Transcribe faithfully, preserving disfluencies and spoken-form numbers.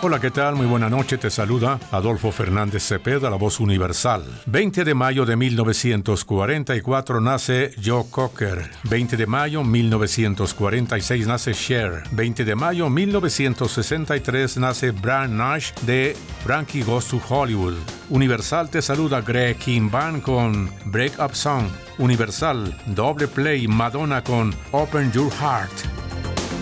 Hola, ¿qué tal? Muy buena noche. Te saluda Adolfo Fernández Cepeda, la voz universal. veinte de mayo de mil novecientos cuarenta y cuatro nace Joe Cocker. veinte de mayo de mil novecientos cuarenta y seis nace Cher. veinte de mayo de mil novecientos sesenta y tres nace Brian Nash de Frankie Goes to Hollywood. Universal te saluda Greg Kimban con Break Up Song. Universal, doble play Madonna con Open Your Heart.